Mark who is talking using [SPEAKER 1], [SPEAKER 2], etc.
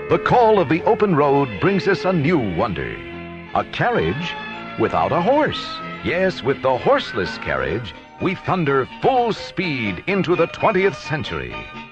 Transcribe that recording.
[SPEAKER 1] The call of the open road brings us a new wonder. A carriage without a horse. Yes, with the horseless carriage, we thunder full speed into the 20th century.